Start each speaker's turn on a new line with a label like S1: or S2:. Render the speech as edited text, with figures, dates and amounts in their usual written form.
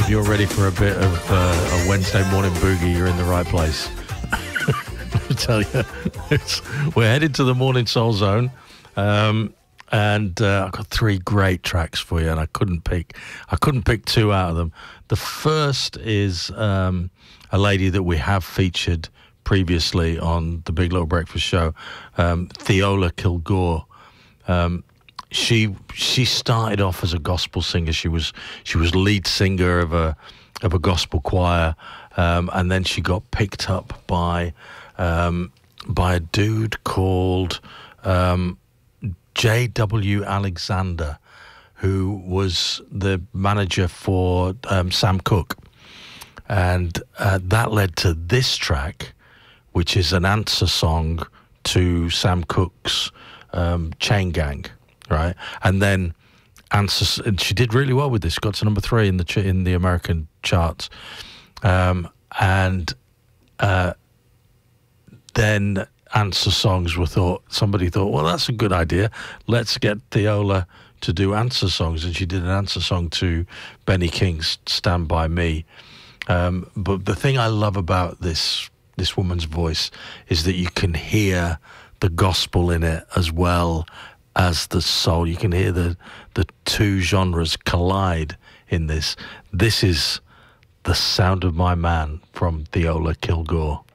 S1: If you're ready for a bit of a Wednesday morning boogie, you're in the right place. Let me tell you, we're headed to the Morning Soul Zone, and I've got three great tracks for you, and I couldn't pick two out of them. The first is a lady that we have featured previously on the Big Little Breakfast Show, Theola Kilgore. She started off as a gospel singer. She was lead singer of a gospel choir, and then she got picked up by a dude called J.W. Alexander, who was the manager for Sam Cooke, and that led to this track, which is an answer song to Sam Cooke's Chain Gang. Right, and then and she did really well with this. Got to number 3 in the American charts, and then answer songs somebody thought, well, that's a good idea. Let's get Theola to do answer songs, and she did an answer song to Benny King's "Stand By Me." But the thing I love about this woman's voice is that you can hear the gospel in it as well as the soul. You can hear the two genres collide in this. This is The Sound of My Man from Theola Kilgore.